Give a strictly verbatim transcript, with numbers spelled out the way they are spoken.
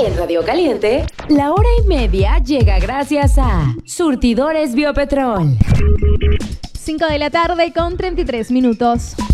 En Radio Caliente, la hora y media llega gracias a Surtidores Biopetrol. cinco de la tarde con treinta y tres minutos.